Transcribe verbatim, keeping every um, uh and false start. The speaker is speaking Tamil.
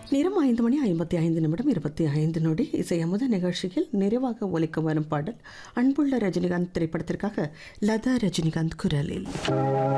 நேரம் ஐந்து மணி ஐம்பத்தி ஐந்து நிமிடம் இருபத்தி ஐந்து நொடி. இசை அமுத நிகழ்ச்சியில் நிறைவாக ஒலிக்க வரும் பாடல் அன்புள்ள ரஜினிகாந்த் திரைப்படத்திற்காக லதா ரஜினிகாந்த் குரலில்.